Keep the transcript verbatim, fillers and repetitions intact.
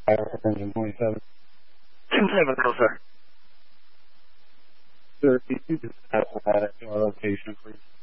Engine twenty-seven. twenty-seven, no, sir. Sir, can you just pass that to our location, please?